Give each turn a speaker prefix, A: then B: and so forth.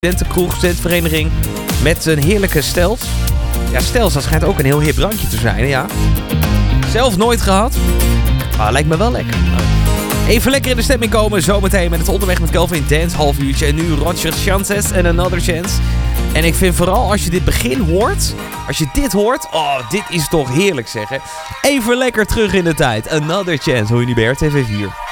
A: studentenkroeg, studentenvereniging met een heerlijke Stels. Ja, Stels, dat schijnt ook een heel hip drankje te zijn, ja. Zelf nooit gehad. Maar lijkt me wel lekker. Even lekker in de stemming komen, zometeen met het Onderweg met Kelvin Dance, half uurtje. En nu Roger Chances en Another Chance. En ik vind vooral als je dit begin hoort, als je dit hoort, oh, dit is toch heerlijk zeggen. Even lekker terug in de tijd. Another Chance, hoor je niet bij RTV 4.